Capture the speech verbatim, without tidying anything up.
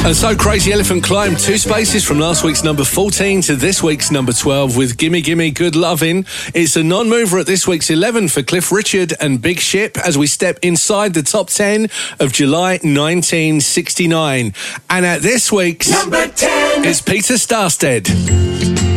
And so Crazy Elephant climbed two spaces from last week's number fourteen to this week's number twelve with Gimme Gimme Good Lovin'. It's a non-mover at this week's eleven for Cliff Richard and Big Ship as we step inside the top ten of July nineteen sixty-nine. And at this week's number ten, it's Peter Starstead.